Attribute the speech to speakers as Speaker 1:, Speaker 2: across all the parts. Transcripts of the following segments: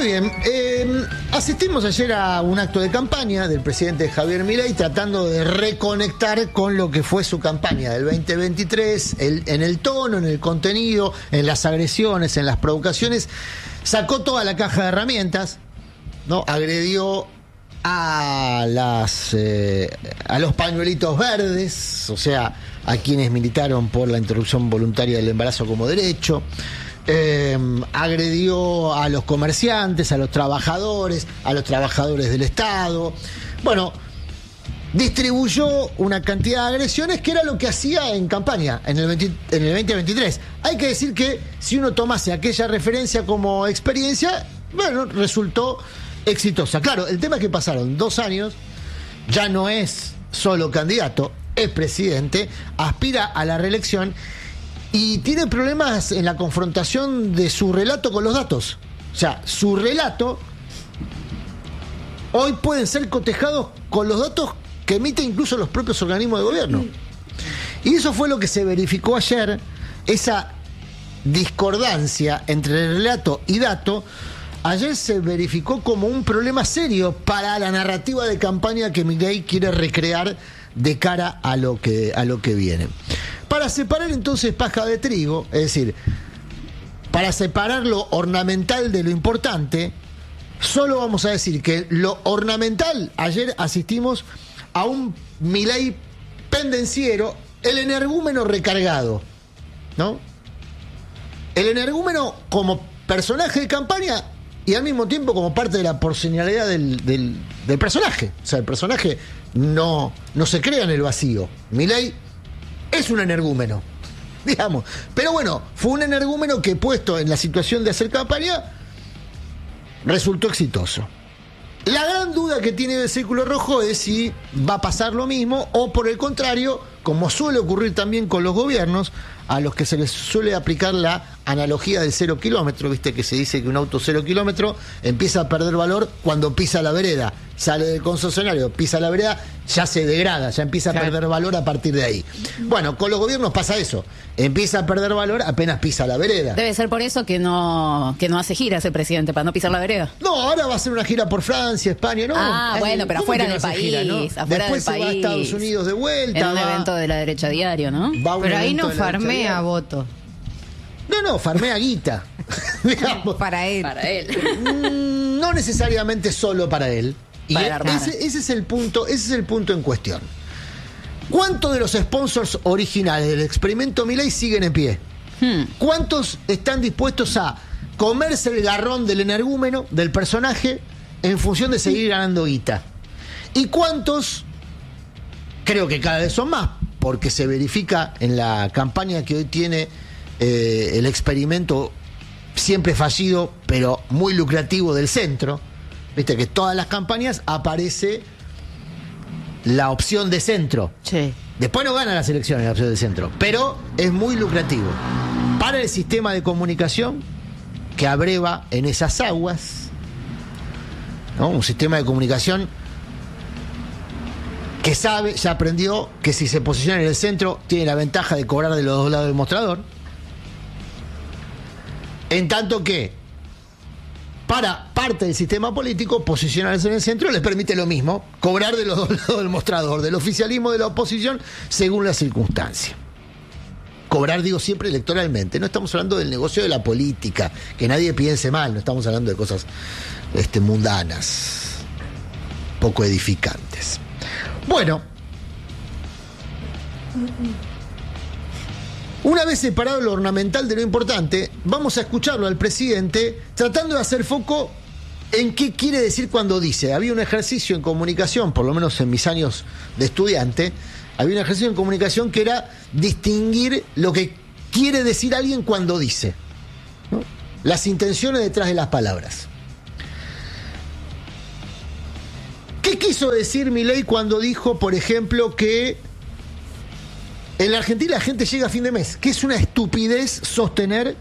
Speaker 1: Muy bien, asistimos ayer a un acto de campaña del presidente Javier Milei tratando de reconectar con lo que fue su campaña del 2023, en el tono, en el contenido, en las agresiones, en las provocaciones. Sacó toda la caja de herramientas, ¿no? Agredió a los pañuelitos verdes, o sea, a quienes militaron por la interrupción voluntaria del embarazo como derecho. Agredió a los comerciantes, a los trabajadores del Estado. Bueno, distribuyó una cantidad de agresiones que era lo que hacía en campaña en el 2023. Hay que decir que si uno tomase aquella referencia como experiencia, bueno, resultó exitosa. Claro, el tema es que pasaron 2 años, ya no es solo candidato, es presidente, aspira a la reelección y tiene problemas en la confrontación de su relato con los datos. O sea, su relato hoy pueden ser cotejados con los datos que emiten incluso los propios organismos de gobierno. Y eso fue lo que se verificó ayer, esa discordancia entre relato y dato. Ayer se verificó como un problema serio para la narrativa de campaña que Milei quiere recrear de cara a lo que viene. Para separar entonces paja de trigo, es decir, para separar lo ornamental de lo importante, solo vamos a decir que lo ornamental, ayer asistimos a un Milei pendenciero, el energúmeno recargado, ¿no? El energúmeno como personaje de campaña y al mismo tiempo como parte de la personalidad del personaje. O sea, el personaje no se crea en el vacío. Milei es un energúmeno, digamos. Pero bueno, fue un energúmeno que, puesto en la situación de hacer campaña, resultó exitoso. La gran duda que tiene el Círculo Rojo es si va a pasar lo mismo o, por el contrario, como suele ocurrir también con los gobiernos, a los que se les suele aplicar la analogía del 0 kilómetro, viste que se dice que un auto 0 kilómetro empieza a perder valor cuando pisa la vereda, sale del concesionario, pisa la vereda, ya se degrada, ya empieza a perder valor a partir de ahí. Bueno, con los gobiernos pasa eso, empieza a perder valor apenas pisa la vereda.
Speaker 2: Debe ser por eso que no hace giras el presidente, para no pisar la vereda.
Speaker 1: No, ahora va a hacer una gira por Francia, España, ¿no?
Speaker 2: Bueno, pero afuera del país, gira, ¿no? Afuera
Speaker 1: Después
Speaker 2: del
Speaker 1: se va a Estados Unidos de vuelta.
Speaker 2: En un evento de la derecha diario, ¿no?
Speaker 3: Pero ahí no farmea voto.
Speaker 1: No, farmea guita. Digamos.
Speaker 3: Para él.
Speaker 1: No necesariamente solo para él. Y
Speaker 2: para
Speaker 1: ese es el punto en cuestión. ¿Cuántos de los sponsors originales del experimento Milei siguen en pie? ¿Cuántos están dispuestos a comerse el garrón del energúmeno, del personaje, en función de seguir ganando guita? ¿Y cuántos, creo que cada vez son más, porque se verifica en la campaña que hoy tiene el experimento siempre fallido, pero muy lucrativo del centro? Viste que todas las campañas aparece la opción de centro.
Speaker 2: Sí.
Speaker 1: Después no gana las elecciones la opción de centro, pero es muy lucrativo para el sistema de comunicación que abreva en esas aguas, ¿no? Un sistema de comunicación que sabe, ya aprendió que si se posiciona en el centro tiene la ventaja de cobrar de los dos lados del mostrador, en tanto que para parte del sistema político posicionarse en el centro les permite lo mismo, cobrar de los dos lados del mostrador, del oficialismo, de la oposición, según la circunstancia. Cobrar, digo, siempre electoralmente. No estamos hablando del negocio de la política, que nadie piense mal, no estamos hablando de cosas mundanas, poco edificantes. Bueno, una vez separado lo ornamental de lo importante, vamos a escucharlo al presidente tratando de hacer foco en qué quiere decir cuando dice. Había un ejercicio en comunicación, por lo menos en mis años de estudiante, había un ejercicio en comunicación que era distinguir lo que quiere decir alguien cuando dice, ¿no? Las intenciones detrás de las palabras. ¿Qué quiso decir Milei cuando dijo, por ejemplo, que en la Argentina la gente llega a fin de mes? Que es una estupidez sostener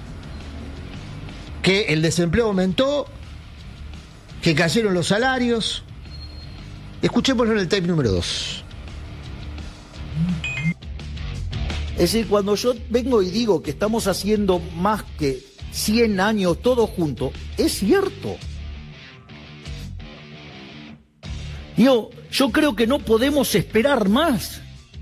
Speaker 1: que el desempleo aumentó, que cayeron los salarios. Escuchémoslo en el tape número 2.
Speaker 4: Es decir, cuando yo vengo y digo que estamos haciendo más que 100 años todos juntos, es cierto. Yo creo que no podemos esperar más.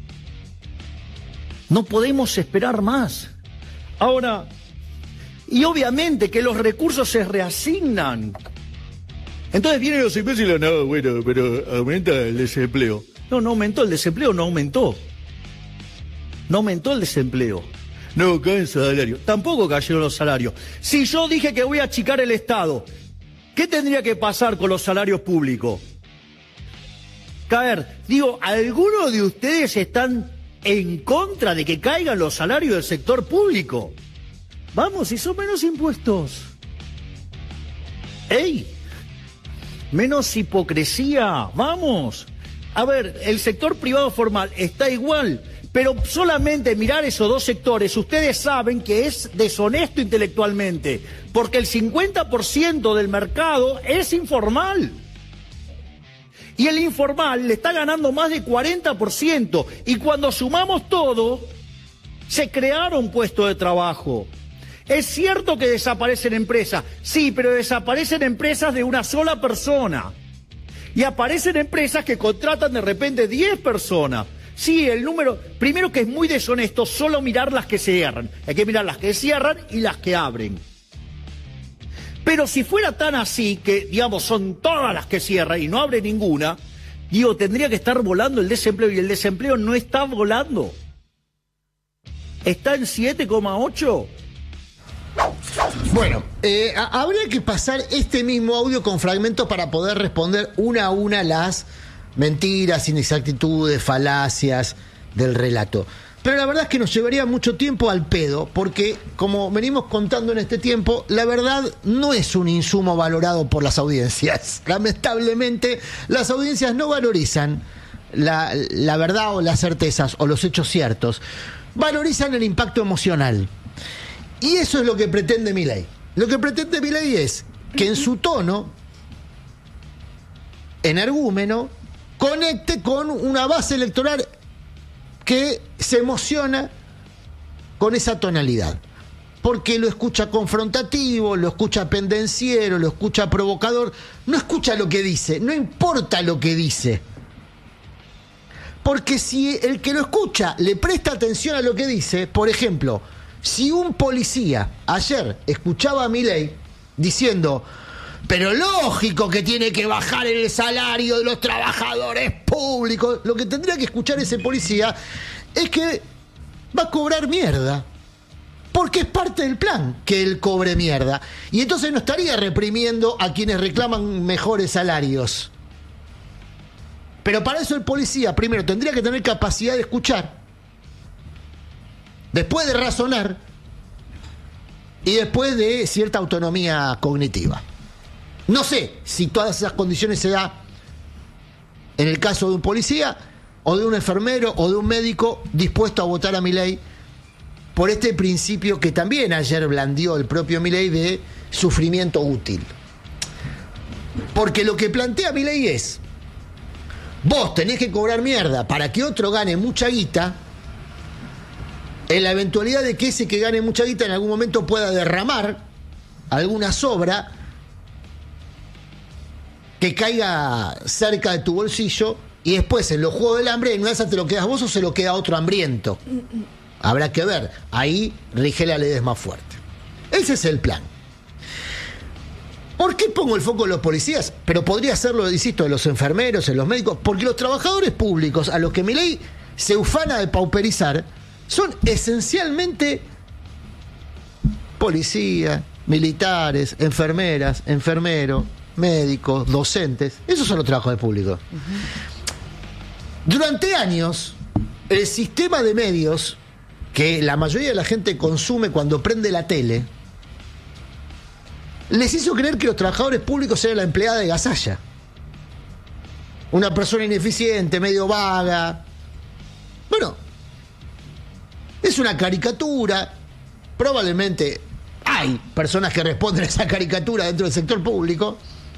Speaker 4: No podemos esperar más. Ahora, y obviamente que los recursos se reasignan. Entonces vienen los imbéciles, no, bueno, pero aumenta el desempleo. No aumentó el desempleo, no aumentó. No aumentó el desempleo. No cae el salario. Tampoco cayeron los salarios. Si yo dije que voy a achicar el Estado, ¿qué tendría que pasar con los salarios públicos? Caer. Digo, ¿algunos de ustedes están en contra de que caigan los salarios del sector público? Vamos, si son menos impuestos. ¡Ey! Menos hipocresía, vamos. A ver, el sector privado formal está igual, pero solamente mirar esos dos sectores, ustedes saben que es deshonesto intelectualmente, porque el 50% del mercado es informal. Y el informal le está ganando más de 40%. Y cuando sumamos todo, se crearon puestos de trabajo. Es cierto que desaparecen empresas, sí, pero desaparecen empresas de una sola persona. Y aparecen empresas que contratan de repente 10 personas. Sí, el número, primero que es muy deshonesto solo mirar las que cierran. Hay que mirar las que cierran y las que abren. Pero si fuera tan así, que digamos son todas las que cierran y no abre ninguna, digo, tendría que estar volando el desempleo y el desempleo no está volando. Está en 7,8.
Speaker 1: Bueno, habría que pasar este mismo audio con fragmentos para poder responder una a una las mentiras, inexactitudes, falacias del relato. Pero la verdad es que nos llevaría mucho tiempo al pedo, porque, como venimos contando en este tiempo, la verdad no es un insumo valorado por las audiencias. Lamentablemente, las audiencias no valorizan la verdad o las certezas o los hechos ciertos. Valorizan el impacto emocional. Y eso es lo que pretende Milei. Lo que pretende Milei es que en su tono energúmeno conecte con una base electoral que se emociona con esa tonalidad, porque lo escucha confrontativo, lo escucha pendenciero, lo escucha provocador, no escucha lo que dice, no importa lo que dice, porque si el que lo escucha le presta atención a lo que dice, por ejemplo, si un policía ayer escuchaba a Milei diciendo: pero lógico que tiene que bajar el salario de los trabajadores públicos, lo que tendría que escuchar ese policía es que va a cobrar mierda, porque es parte del plan que él cobre mierda, y entonces no estaría reprimiendo a quienes reclaman mejores salarios. Pero para eso el policía primero tendría que tener capacidad de escuchar, después de razonar y después de cierta autonomía cognitiva. No sé si todas esas condiciones se dan en el caso de un policía o de un enfermero o de un médico dispuesto a votar a Milei por este principio que también ayer blandió el propio Milei de sufrimiento útil. Porque lo que plantea Milei es: vos tenés que cobrar mierda para que otro gane mucha guita, en la eventualidad de que ese que gane mucha guita en algún momento pueda derramar alguna sobra que caiga cerca de tu bolsillo, y después en los juegos del hambre, en una de esas te lo quedas vos o se lo queda otro hambriento. Habrá que ver. Ahí rige la ley es más fuerte. Ese es el plan. ¿Por qué pongo el foco en los policías? Pero podría hacerlo, insisto, en los enfermeros, en los médicos, porque los trabajadores públicos a los que Milei se ufana de pauperizar son esencialmente policía, militares, enfermeras, enfermeros, médicos, docentes. Esos son los trabajadores públicos. Durante años, el sistema de medios que la mayoría de la gente consume cuando prende la tele les hizo creer que los trabajadores públicos eran la empleada de Gasalla, una persona ineficiente, medio vaga. Bueno, es una caricatura. Probablemente hay personas que responden a esa caricatura dentro del sector público,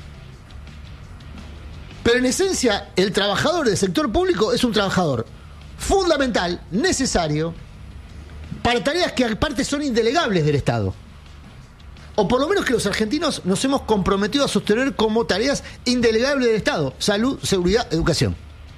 Speaker 1: pero en esencia el trabajador del sector público es un trabajador fundamental, necesario, para tareas que aparte son indelegables del Estado. o por lo menos que los argentinos nos hemos comprometido a sostener como tareas indelegables del Estado: salud, seguridad, educación.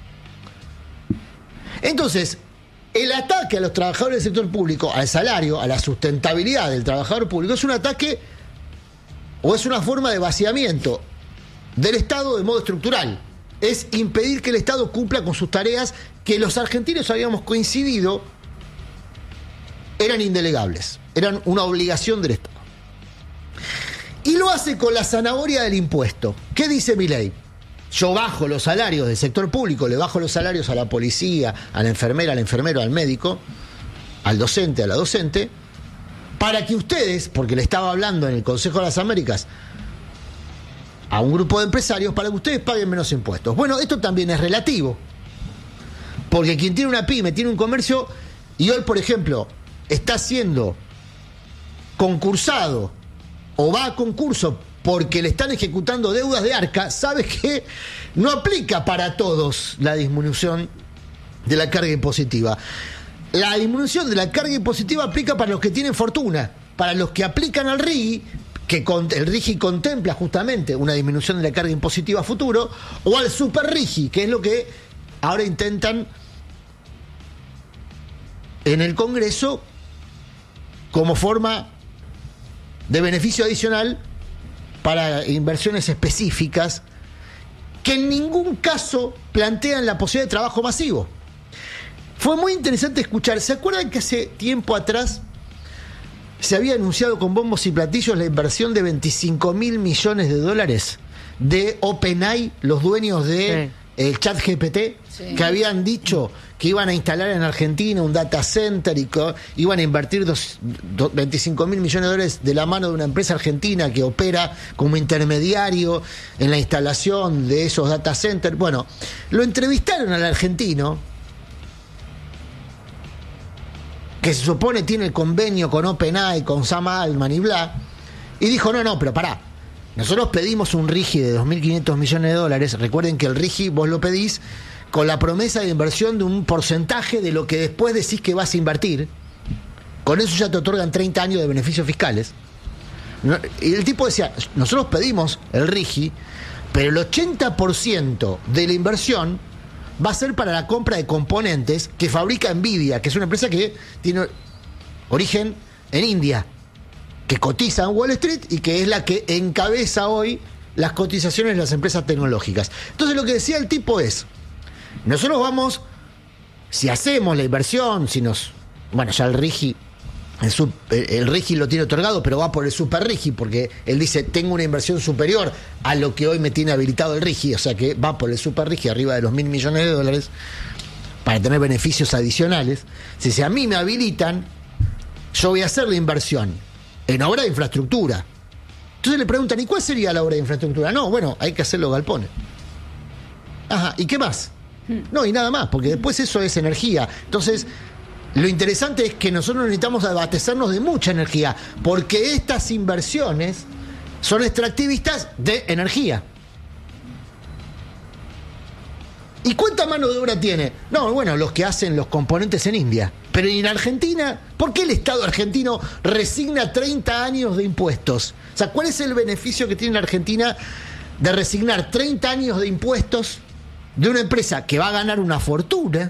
Speaker 1: Entonces, el ataque a los trabajadores del sector público, al salario, a la sustentabilidad del trabajador público, es un ataque o es una forma de vaciamiento del Estado de modo estructural. Es impedir que el Estado cumpla con sus tareas que los argentinos habíamos coincidido eran indelegables, eran una obligación del Estado. Y lo hace con la zanahoria del impuesto. ¿Qué dice Milei? Yo bajo los salarios del sector público, le bajo los salarios a la policía, a la enfermera, al enfermero, al médico, al docente, a la docente, para que ustedes, porque le estaba hablando en el Consejo de las Américas a un grupo de empresarios, para que ustedes paguen menos impuestos. Bueno, esto también es relativo, porque quien tiene una pyme, tiene un comercio, y hoy, por ejemplo, está siendo concursado o va a concurso porque le están ejecutando deudas de Arca, sabe que no aplica para todos la disminución de la carga impositiva. La disminución de la carga impositiva aplica para los que tienen fortuna, para los que aplican al RIGI, que el RIGI contempla justamente una disminución de la carga impositiva a futuro, o al Super RIGI, que es lo que ahora intentan en el Congreso como forma de beneficio adicional para inversiones específicas que en ningún caso plantean la posibilidad de trabajo masivo. Fue muy interesante escuchar. ¿Se acuerdan que hace tiempo atrás se había anunciado con bombos y platillos la inversión de $25.000 millones de OpenAI, los dueños de el ChatGPT, que habían dicho que iban a instalar en Argentina un data center y que iban a invertir $25.000 millones de la mano de una empresa argentina que opera como intermediario en la instalación de esos data centers? Bueno, lo entrevistaron al argentino, que se supone tiene el convenio con OpenAI, con Sam Altman y bla, y dijo, no, pero pará, nosotros pedimos un RIGI de $2.500 millones. Recuerden que el RIGI vos lo pedís con la promesa de inversión de un porcentaje de lo que después decís que vas a invertir. Con eso ya te otorgan 30 años de beneficios fiscales. Y el tipo decía, nosotros pedimos el RIGI, pero el 80% de la inversión va a ser para la compra de componentes que fabrica Nvidia, que es una empresa que tiene origen en India, que cotiza en Wall Street y que es la que encabeza hoy las cotizaciones de las empresas tecnológicas. Entonces lo que decía el tipo es, nosotros vamos, si hacemos la inversión, bueno, ya el RIGI lo tiene otorgado, pero va por el Super RIGI, porque él dice, tengo una inversión superior a lo que hoy me tiene habilitado el RIGI, o sea que va por el Super RIGI arriba de los $1.000 millones para tener beneficios adicionales. Si a mí me habilitan, yo voy a hacer la inversión en obra de infraestructura. Entonces le preguntan, ¿y cuál sería la obra de infraestructura? No, bueno, hay que hacer los galpones. Ajá, ¿y qué más? No, y nada más, porque después eso es energía. Entonces, lo interesante es que nosotros necesitamos abastecernos de mucha energía, porque estas inversiones son extractivistas de energía. ¿Y cuánta mano de obra tiene? No, bueno, los que hacen los componentes en India. Pero en Argentina, ¿por qué el Estado argentino resigna 30 años de impuestos? O sea, ¿cuál es el beneficio que tiene la Argentina de resignar 30 años de impuestos de una empresa que va a ganar una fortuna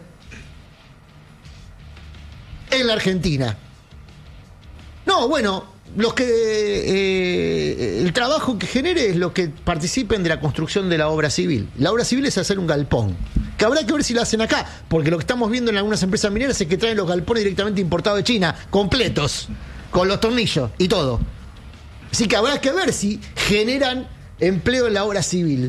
Speaker 1: en la Argentina? No, bueno, el trabajo que genere es lo que participen de la construcción de la obra civil. La obra civil es hacer un galpón, que habrá que ver si lo hacen acá, porque lo que estamos viendo en algunas empresas mineras es que traen los galpones directamente importados de China, completos, con los tornillos y todo. Así que habrá que ver si generan empleo en la obra civil.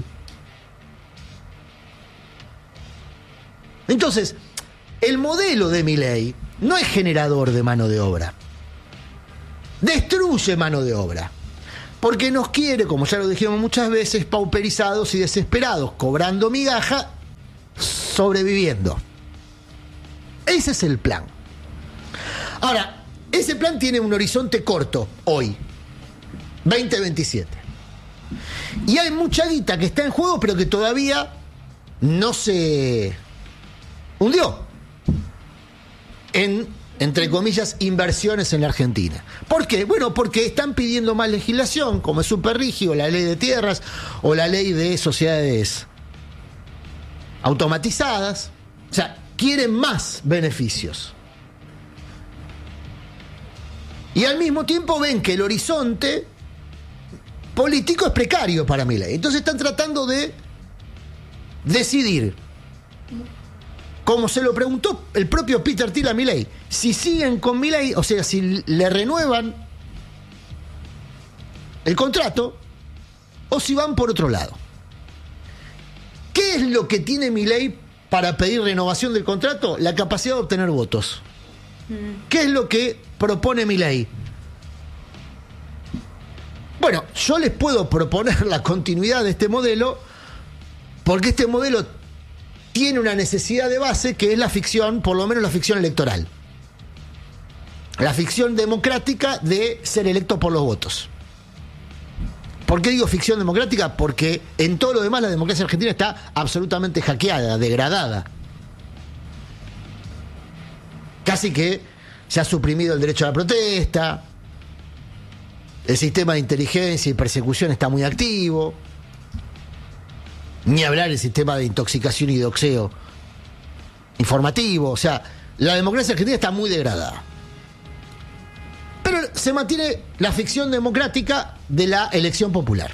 Speaker 1: Entonces, el modelo de Milei no es generador de mano de obra. Destruye mano de obra. Porque nos quiere, como ya lo dijimos muchas veces, pauperizados y desesperados, cobrando migaja, sobreviviendo. Ese es el plan. Ahora, ese plan tiene un horizonte corto, hoy, 2027. Y hay mucha guita que está en juego, pero que todavía no se hundió en entre comillas, inversiones en la Argentina. ¿Por qué? Bueno, porque están pidiendo más legislación, como es Superrigi, o la ley de tierras, o la ley de sociedades automatizadas. O sea, quieren más beneficios. Y al mismo tiempo ven que el horizonte político es precario para Milei. Entonces están tratando de decidir, como se lo preguntó el propio Peter Thiel a Milei, si siguen con Milei, o sea, si le renuevan el contrato o si van por otro lado. ¿Qué es lo que tiene Milei para pedir renovación del contrato? La capacidad de obtener votos. ¿Qué es lo que propone Milei? Bueno, yo les puedo proponer la continuidad de este modelo, porque este modelo tiene una necesidad de base que es la ficción, por lo menos la ficción electoral. La ficción democrática de ser electo por los votos. ¿Por qué digo ficción democrática? Porque en todo lo demás la democracia argentina está absolutamente hackeada, degradada. Casi que se ha suprimido el derecho a la protesta, el sistema de inteligencia y persecución está muy activo, ni hablar del sistema de intoxicación y doxeo informativo. O sea, la democracia argentina está muy degradada. Pero se mantiene la ficción democrática de la elección popular.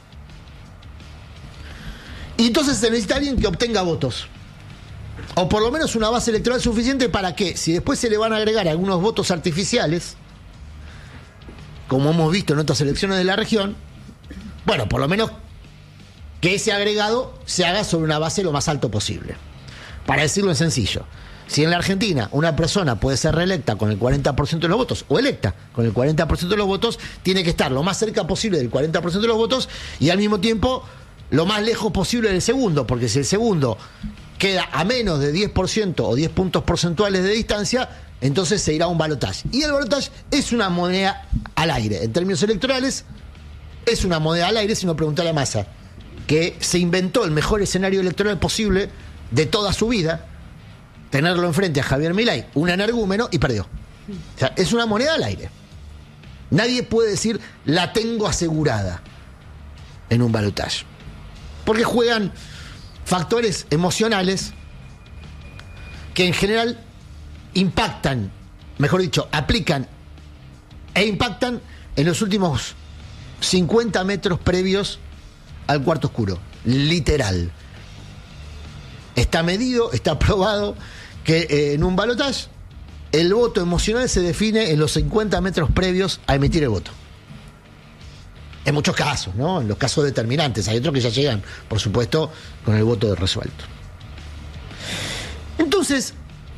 Speaker 1: Y entonces se necesita alguien que obtenga votos. O por lo menos una base electoral suficiente para que, si después se le van a agregar algunos votos artificiales, como hemos visto en otras elecciones de la región, bueno, por lo menos que ese agregado se haga sobre una base lo más alto posible. Para decirlo en sencillo, si en la Argentina una persona puede ser reelecta con el 40% de los votos, o electa con el 40% de los votos, tiene que estar lo más cerca posible del 40% de los votos y al mismo tiempo lo más lejos posible del segundo, porque si el segundo queda a menos de 10% o 10 puntos porcentuales de distancia, entonces se irá a un balotaje. Y el balotaje es una moneda al aire. En términos electorales, es una moneda al aire, si no preguntar a Massa, que se inventó el mejor escenario electoral posible de toda su vida, tenerlo enfrente a Javier Milei, un energúmeno, y perdió. O sea, es una moneda al aire. Nadie puede decir, la tengo asegurada en un balotaje. Porque juegan factores emocionales que en general impactan, mejor dicho, aplican e impactan en los últimos 50 metros previos al cuarto oscuro, literal. Está medido, está probado que en un balotaje el voto emocional se define en los 50 metros previos a emitir el voto. En muchos casos, ¿no? En los casos determinantes. Hay otros que ya llegan, por supuesto, con el voto resuelto. Entonces,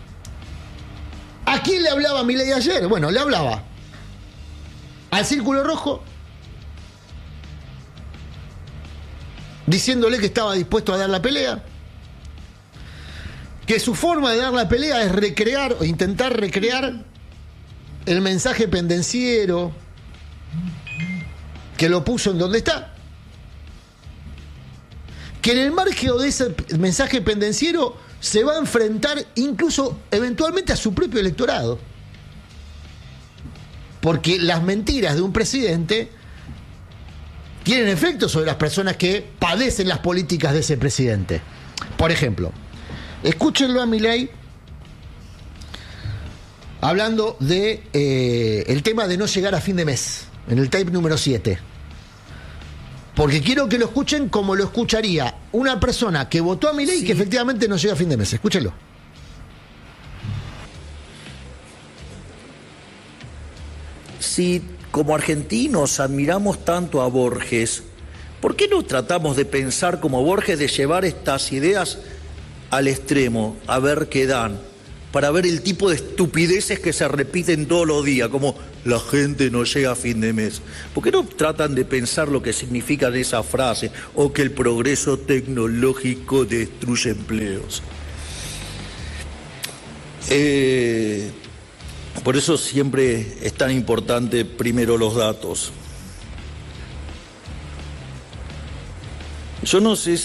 Speaker 1: ¿a quién le hablaba Milei ayer? Bueno, le hablaba al Círculo Rojo, diciéndole que estaba dispuesto a dar la pelea, que su forma de dar la pelea es recrear o intentar recrear el mensaje pendenciero que lo puso en donde está, que en el margen de ese mensaje pendenciero se va a enfrentar incluso eventualmente a su propio electorado, porque las mentiras de un presidente tienen efecto sobre las personas que padecen las políticas de ese presidente. Por ejemplo, escúchenlo a Milei hablando de el tema de no llegar a fin de mes, en el tape número 7. Porque quiero que lo escuchen como lo escucharía una persona que votó a Milei y que efectivamente no llega a fin de mes. Escúchenlo.
Speaker 4: Si como argentinos admiramos tanto a Borges, ¿por qué no tratamos de pensar como Borges, de llevar estas ideas al extremo, a ver qué dan, para ver el tipo de estupideces que se repiten todos los días, como la gente no llega a fin de mes? ¿Por qué no tratan de pensar lo que significan esa frase, o que el progreso tecnológico destruye empleos? Por eso siempre es tan importante primero los datos. Yo no sé